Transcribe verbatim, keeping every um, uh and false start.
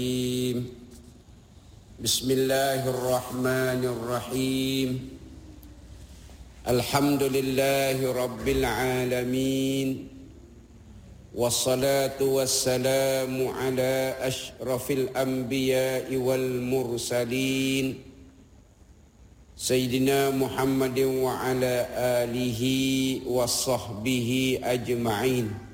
بسم الله الرحمن الرحيم الحمد لله رب العالمين والصلاة والسلام على أشرف الأنبياء والمرسلين سيدنا محمد وعلى آله وصحبه أجمعين